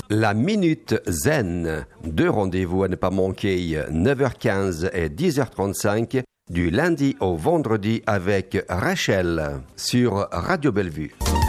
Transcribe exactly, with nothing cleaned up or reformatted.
La Minute Zen, deux rendez-vous à ne pas manquer, neuf heures quinze et dix heures trente-cinq, du lundi au vendredi avec Rachel sur Radio Bellevue.